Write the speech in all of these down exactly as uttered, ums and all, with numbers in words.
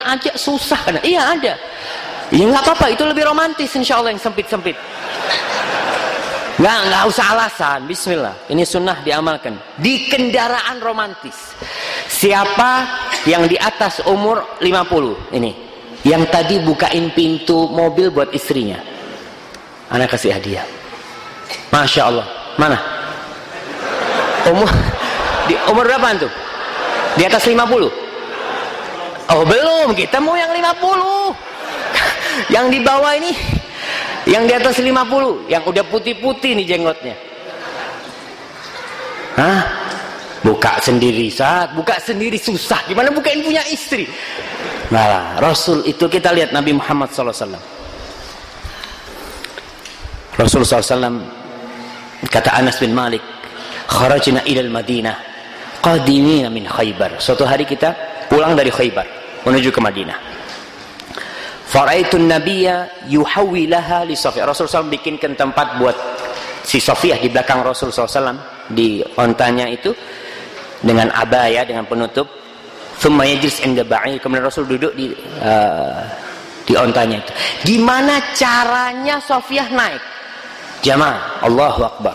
aja susah kan? Iya ada. Ya nggak apa-apa, itu lebih romantis insya Allah yang sempit-sempit. Nggak, nggak usah alasan. Bismillah, ini sunnah diamalkan. Di kendaraan romantis, siapa yang di atas umur lima puluh ini, yang tadi bukain pintu mobil buat istrinya, anak kasih hadiah. Masya Allah. Mana? Umur di umur berapa tuh? Di atas lima puluh? Oh belum, kita mau yang lima puluh. Yang di bawah ini, yang di atas lima puluh, yang udah putih-putih nih jenggotnya. Hah? Buka sendiri, saat buka sendiri susah. Gimana bukain punya istri? Nah, Rasul itu kita lihat Nabi Muhammad sallallahu alaihi wasallam. Rasul sallallahu alaihi wasallam, kata Anas bin Malik, kharajna ilal Madinah qadimina min Khaybar. Suatu hari kita pulang dari Khaybar menuju ke Madinah. Faraitun nabiyya yuhawwilaha li Safiyah. Rasul sallallahu alaihi wasallam bikinkan tempat buat si Safiyah di belakang Rasul sallallahu alaihi wasallam, di ontanya itu dengan abaya, dengan penutup. Thumma yajlis 'inda ba'ir. Kemudian Rasul duduk di uh, di ontanya itu. Gimana caranya Safiyah naik? Jamaah, Allahu Akbar.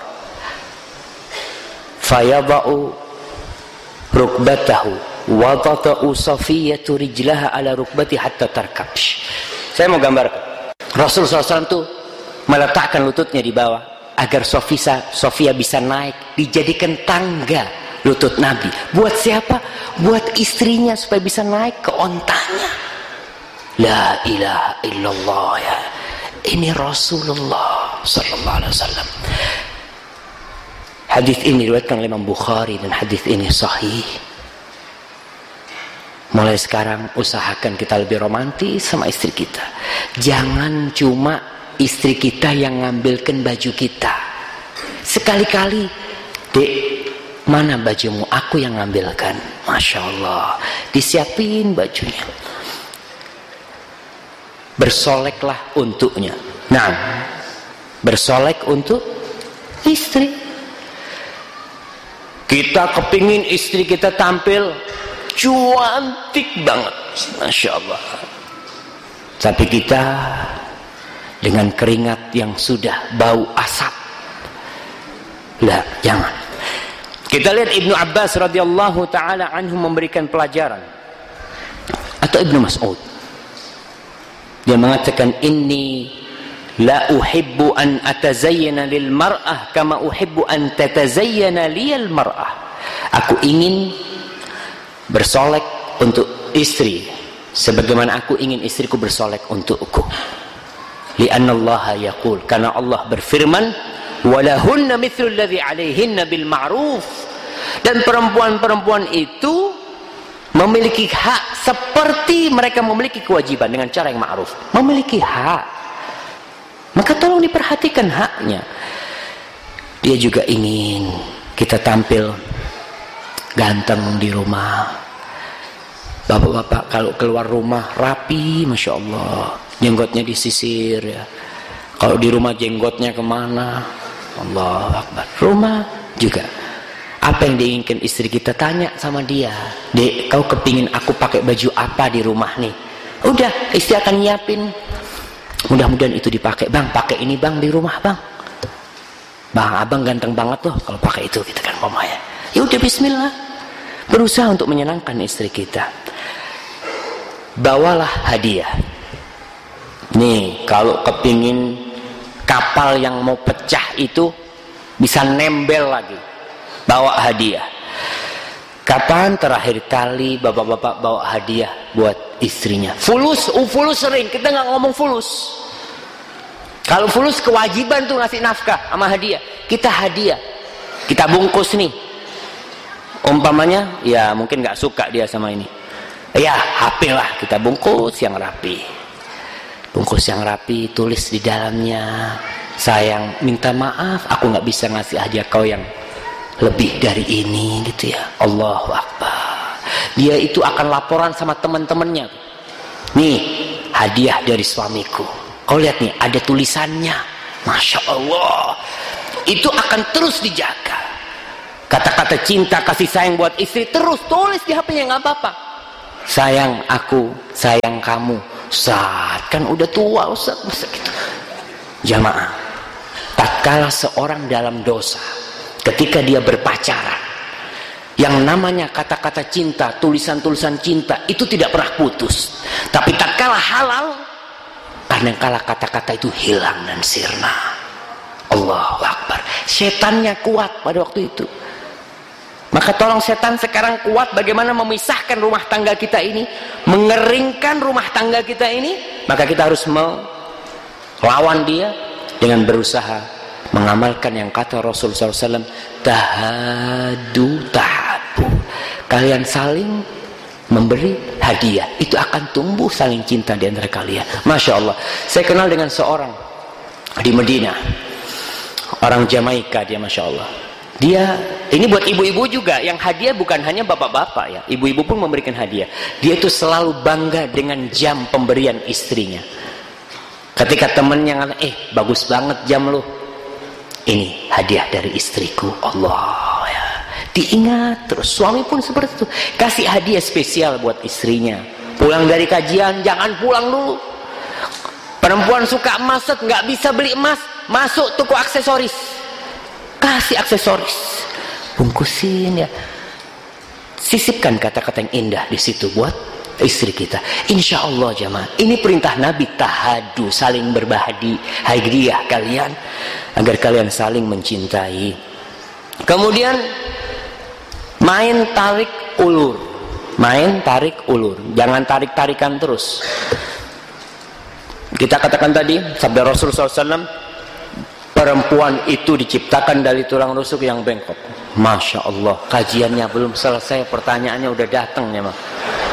Fayada'u rukbatahu wa tata'u Safiyatu rijlaha ala rukbati hatta tarkab. Saya mau gambarkan. Rasul sallallahu alaihi wasallam tuh meletakkan lututnya di bawah agar Sofia, Sofia bisa naik, dijadikan tangga lutut Nabi. Buat siapa? Buat istrinya supaya bisa naik ke ontanya. La ilaha illallah ya. Ini Rasulullah sallallahu alaihi wasallam. Hadis ini diriwayatkan oleh Imam Bukhari dan hadis ini sahih. Mulai sekarang usahakan kita lebih romantis sama istri kita. Jangan cuma istri kita yang ngambilkan baju kita. Sekali-kali, Dek, mana bajumu? Aku yang ngambilkan. Masya Allah, disiapin bajunya. Bersoleklah untuknya. Nah, bersolek untuk istri. Kita kepingin istri kita tampil cantik banget, Masya Allah. Tapi kita dengan keringat yang sudah bau asap. Lah, jangan. Kita lihat Ibnu Abbas radhiyallahu taala anhu memberikan pelajaran, atau Ibnu Mas'ud. Dia mengatakan, inni la uhibbu an atazayyana lil mar'ah kama uhibbu an tatazayyana liyal mar'ah. Aku ingin bersolek untuk istri sebagaimana aku ingin istriku bersolek untukku. Li'annallaha yaqul, karena Allah berfirman, walahunna mithlu alladhi 'alaihinna bil ma'ruf. Dan perempuan-perempuan itu memiliki hak seperti mereka memiliki kewajiban dengan cara yang ma'ruf. Memiliki hak. Maka tolong diperhatikan haknya. Dia juga ingin kita tampil ganteng di rumah. Bapak-bapak kalau keluar rumah rapi, Masya Allah, jenggotnya disisir ya. Kalau di rumah jenggotnya kemana? Allah Akbar. Rumah juga. Apa yang diinginkan istri kita, tanya sama dia, Dek, kau kepingin aku pakai baju apa di rumah nih? Udah, istri akan nyiapin. Mudah-mudahan itu dipakai. Bang, pakai ini bang di rumah bang. Bang, abang ganteng banget loh kalau pakai itu, gitu kan mama ya. Ya udah, bismillah. Berusaha untuk menyenangkan istri kita. Bawalah hadiah. Nih, kalau kepingin kapal yang mau pecah itu bisa nembel lagi, bawa hadiah. Kapan terakhir kali bapak-bapak bawa hadiah buat istrinya? Fulus, uh, fulus sering. Kita nggak ngomong fulus. Kalau fulus kewajiban tuh ngasih nafkah sama hadiah. Kita hadiah, kita bungkus nih. Umpamanya, ya mungkin nggak suka dia sama ini. Ya, H P lah, kita bungkus yang rapi. Bungkus yang rapi, tulis di dalamnya, sayang, minta maaf, aku nggak bisa ngasih hadiah kau yang lebih dari ini, gitu ya. Allahu Akbar. Dia itu akan laporan sama teman-temannya. Nih, hadiah dari suamiku. Kau lihat nih, ada tulisannya. Masya Allah. Itu akan terus dijaga. Kata-kata cinta, kasih sayang buat istri, terus tulis di H P-nya, nggak apa-apa. sayang aku, sayang kamu. Ustaz, kan udah tua Ustaz, masa gitu. Jamaah, tatkala seorang dalam dosa, ketika dia berpacaran, yang namanya kata-kata cinta, tulisan-tulisan cinta itu tidak pernah putus. Tapi tatkala halal, kadangkala kata-kata itu hilang dan sirna. Allahu Akbar. Setannya kuat pada waktu itu. Maka tolong setan sekarang kuat bagaimana memisahkan rumah tangga kita ini, mengeringkan rumah tangga kita ini. Maka kita harus melawan dia dengan berusaha mengamalkan yang kata Rasul sallallahu alaihi wasallam, tahadu tahabu. Kalian saling memberi hadiah, itu akan tumbuh saling cinta di antara kalian. Masya Allah. Saya kenal dengan seorang di Medina, orang Jamaika dia, Masya Allah. Dia, ini buat ibu-ibu juga, yang hadiah bukan hanya bapak-bapak ya, ibu-ibu pun memberikan hadiah. Dia itu selalu bangga dengan jam pemberian istrinya. Ketika temennya ngatakan, eh bagus banget jam lu, ini hadiah dari istriku. Allah ya, diingat terus. Suami pun seperti itu, kasih hadiah spesial buat istrinya. Pulang dari kajian, jangan pulang dulu. Perempuan suka emas, nggak bisa beli emas, masuk toko aksesoris, kasih aksesoris, bungkusin ya, sisipkan kata-kata yang indah di situ buat istri kita. Insya Allah jamaah, ini perintah Nabi, tahadu, saling berbahadi hadiah kalian agar kalian saling mencintai. Kemudian main tarik ulur, main tarik ulur, jangan tarik-tarikan terus. Kita katakan tadi sabda Rasul sallallahu alaihi wasallam, perempuan itu diciptakan dari tulang rusuk yang bengkok. Masya Allah, kajiannya belum selesai, pertanyaannya udah datang ya mak.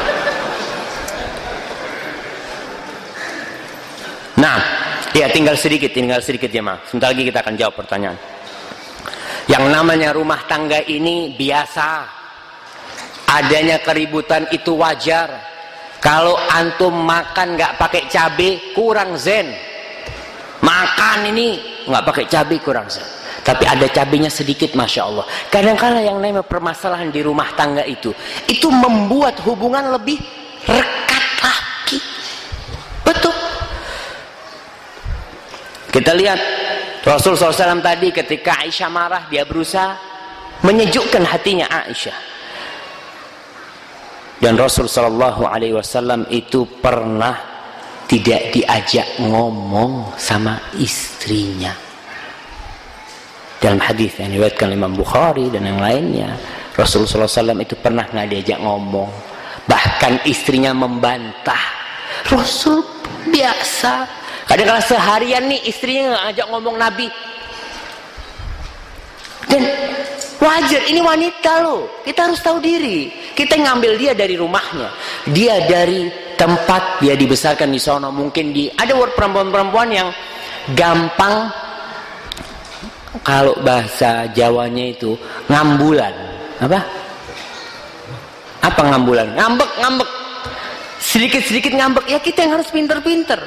Nah, ya tinggal sedikit, tinggal sedikit ya mak. Sebentar lagi kita akan jawab pertanyaan. Yang namanya rumah tangga ini biasa, adanya keributan itu wajar. Kalau antum makan nggak pakai cabai kurang zen, makan ini nggak pakai cabai kurang zen. Tapi ada cabainya sedikit, masya Allah. Kadang-kadang yang namanya permasalahan di rumah tangga itu, itu membuat hubungan lebih rekat lagi. Betul. Kita lihat Rasul sallallahu alaihi wasallam tadi ketika Aisyah marah, dia berusaha menyejukkan hatinya Aisyah. Dan Rasul sallallahu alaihi wasallam itu pernah tidak diajak ngomong sama istrinya. Dalam hadis yang diriwayatkan Imam Bukhari dan yang lainnya, Rasul sallallahu alaihi wasallam itu pernah nggak diajak ngomong. Bahkan istrinya membantah. Rasul biasa. Kadang-kadang seharian nih istrinya nggak ajak ngomong Nabi. Dan wajar, ini wanita loh, kita harus tahu diri. Kita ngambil dia dari rumahnya, dia dari tempat dia dibesarkan di sono. Mungkin di ada perempuan-perempuan yang gampang, kalau bahasa Jawanya itu ngambulan. Apa? Apa ngambulan? Ngambek, ngambek. Sedikit-sedikit ngambek. Ya kita yang harus pinter-pinter.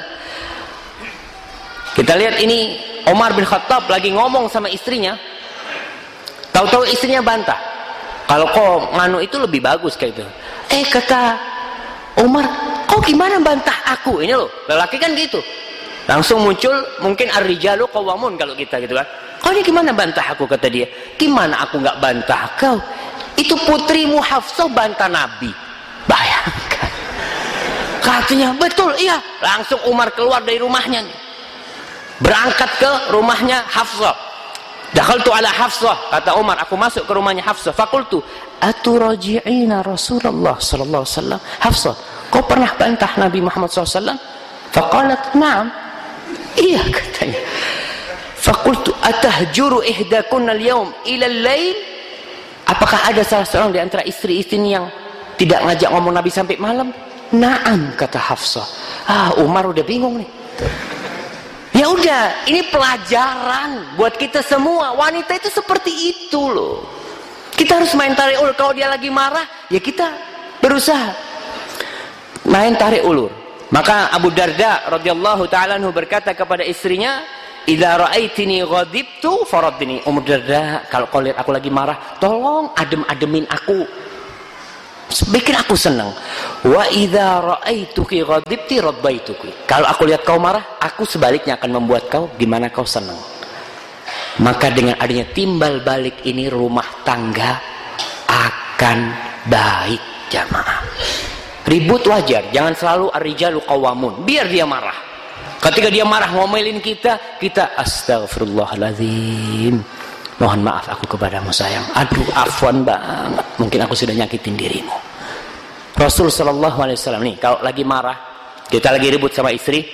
Kita lihat ini Umar bin Khattab lagi ngomong sama istrinya. Tahu-tahu istrinya bantah. Kalau kau nganu itu lebih bagus kayak gitu. Eh kata Umar, kau gimana bantah aku? Ini loh, lelaki kan gitu. Langsung muncul mungkin ar-rijalu qawwamun kalau kita gitu kan. Kau ini gimana bantah aku, kata dia. Gimana aku nggak bantah kau? Itu putrimu Hafsah bantah Nabi. Bayangkan. Katanya betul, iya. Langsung Umar keluar dari rumahnya nih. Berangkat ke rumahnya Hafsah. Dakhaltu ala Hafsah, kata Umar, aku masuk ke rumahnya Hafsah. Fakultu, aturaji'ina Rasulullah sallallahu alaihi wasallam. Hafsah, kau pernah bantah Nabi Muhammad sallallahu alaihi wasallam? Faqalat, na'am. Iya katanya. Fakultu, atahjuru ihdakunna al-yawm ila al-lail? Apakah ada salah seorang di antara istri-istri yang tidak ngajak ngomong Nabi sampai malam? Na'am, kata Hafsah. Ah, Umar udah bingung nih. Ya udah, ini pelajaran buat kita semua. Wanita itu seperti itu loh. Kita harus main tarik ulur. Kalau dia lagi marah, ya kita berusaha main tarik ulur. Maka Abu Darda radhiyallahu ta'ala anhu berkata kepada istrinya, "Idza ra'aitini ghadibtu faraddini." Umar Darda, kalau kau lihat aku lagi marah, tolong adem-ademin aku. bikin aku senang. Wa idza ra'aituki ghadibti raddaituki. Kalau aku lihat kau marah, aku sebaliknya akan membuat kau gimana kau senang. Maka dengan adanya timbal balik ini rumah tangga akan baik, jamaah. Ribut wajar, jangan selalu ar-rijalu qawwamun. Biar dia marah. Ketika dia marah ngomelin kita, kita astaghfirullahaladzim. Mohon maaf aku kepadamu sayang. Aduh, afwan banget. Mungkin aku sudah nyakitin dirimu. Rasul sallallahu alaihi wasallam nih, kalau lagi marah, kita lagi ribut sama istri,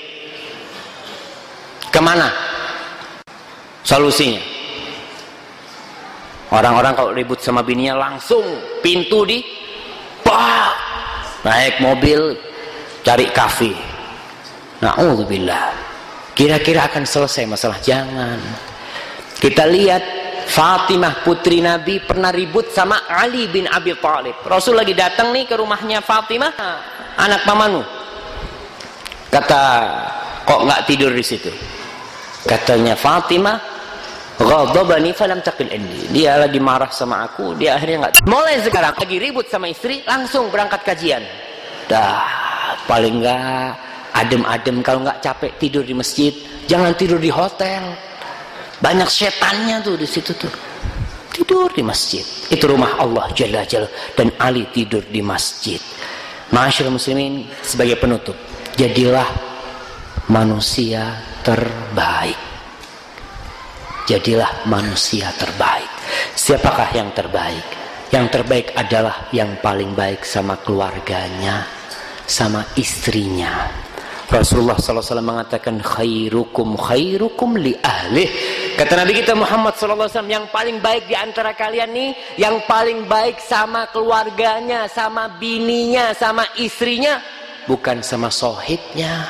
kemana solusinya? Orang-orang kalau ribut sama bininya langsung pintu di pak, naik mobil cari kafe. Na'udzubillah. Kira-kira akan selesai masalah? Jangan. Kita lihat Fatimah putri Nabi pernah ribut sama Ali bin Abi Thalib. Rasul lagi datang nih ke rumahnya Fatimah, anak pamanmu. Kata, kok nggak tidur di situ? Katanya Fatimah, ghadabani falam taqil indi. Dia lagi marah sama aku, dia akhirnya nggak. Mulai sekarang lagi ribut sama istri, langsung berangkat kajian. Dah, paling nggak adem-adem. Kalau nggak capek tidur di masjid, jangan tidur di hotel. Banyak setannya tuh di situ tuh. Tidur di masjid. Itu rumah Allah Jalla Jalla, dan Ali tidur di masjid. Ma'asyiral muslimin, sebagai penutup, jadilah manusia terbaik. Jadilah manusia terbaik. Siapakah yang terbaik? Yang terbaik adalah yang paling baik sama keluarganya, sama istrinya. Rasulullah sallallahu alaihi wasallam mengatakan khairukum khairukum li ahlih. Kata Nabi kita Muhammad sallallahu alaihi wasallam, yang paling baik di antara kalian nih, yang paling baik sama keluarganya, sama bininya, sama istrinya, bukan sama sohibnya.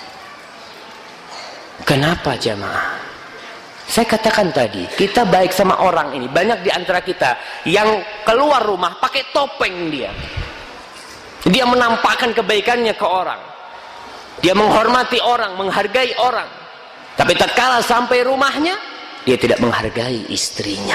Kenapa jamaah? Saya katakan tadi, kita baik sama orang ini. Banyak di antara kita yang keluar rumah pakai topeng dia. Dia menampakkan kebaikannya ke orang. Dia menghormati orang, menghargai orang. Tapi tatkala sampai rumahnya, dia tidak menghargai istrinya.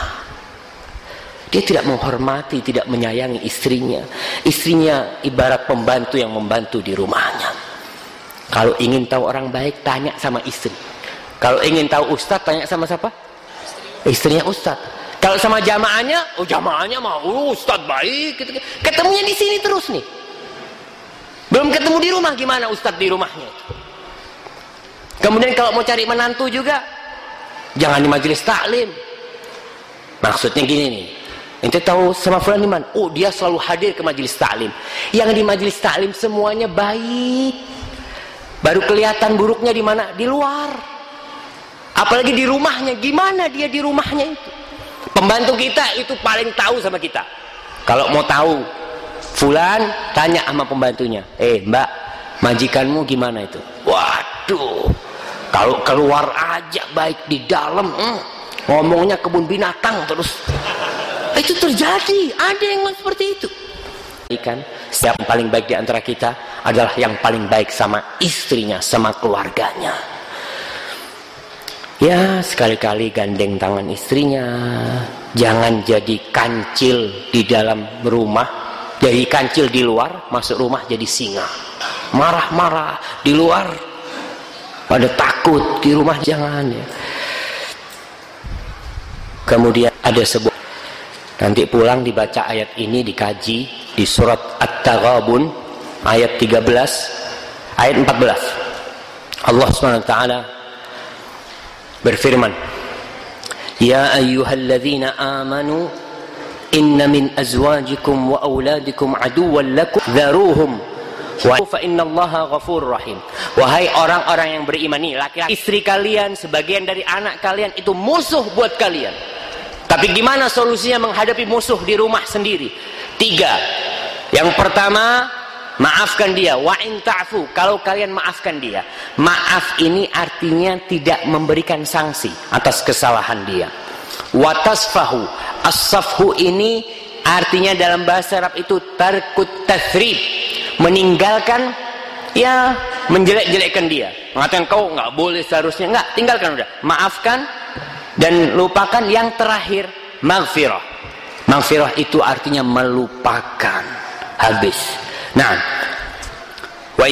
Dia tidak menghormati, tidak menyayangi istrinya. Istrinya ibarat pembantu yang membantu di rumahnya. Kalau ingin tahu orang baik, tanya sama istri. Kalau ingin tahu ustadz, tanya sama siapa? Istrinya ustadz. Kalau sama jamaahnya, oh jamaahnya mah oh, ustadz baik. Ketemunya di sini terus nih. Belum ketemu di rumah, gimana ustadz di rumahnya? Kemudian kalau mau cari menantu juga, jangan di majelis taklim. Maksudnya gini nih, ente tahu sama fulan di mana? Oh, dia selalu hadir ke majelis taklim. Yang di majelis taklim semuanya baik. Baru kelihatan buruknya di mana? Di luar. Apalagi di rumahnya, gimana dia di rumahnya itu? Pembantu kita itu paling tahu sama kita. Kalau mau tahu fulan, tanya sama pembantunya, eh mbak, majikanmu gimana itu? Waduh, kalau keluar aja baik, di dalam hmm, ngomongnya kebun binatang terus. Itu terjadi, ada yang seperti itu. Kan, siapa yang paling baik di antara kita adalah yang paling baik sama istrinya, sama keluarganya. Ya, sekali-kali gandeng tangan istrinya. Jangan jadi kancil di dalam rumah, jadi kancil di luar, masuk rumah jadi singa. Marah-marah di luar, pada takut, di rumah jangan ya. Kemudian ada sebuah, nanti pulang dibaca ayat ini, dikaji di surat At-Taghabun ayat tiga belas, ayat empat belas. Allah Subhanahu wa taala berfirman, ya ayyuhalladzina amanu inna min azwajikum wa auladikum aduwwan lakum dharuhum wa fa innallaha ghafurur rahim. Wahai orang-orang yang beriman, nih laki-laki, istri kalian, sebagian dari anak kalian itu musuh buat kalian. Tapi gimana solusinya menghadapi musuh di rumah sendiri? Tiga. Yang pertama, maafkan dia. Wa in ta'fu, kalau kalian maafkan dia. Maaf ini artinya tidak memberikan sanksi atas kesalahan dia. Wa tasfahu, as-safhu ini artinya dalam bahasa Arab itu tarkut tathrib, meninggalkan, ya menjelek-jelekkan dia, mengatakan kau nggak boleh, seharusnya nggak, tinggalkan udah, maafkan dan lupakan. Yang terakhir, maghfirah, Maghfirah itu artinya melupakan, habis. Nah,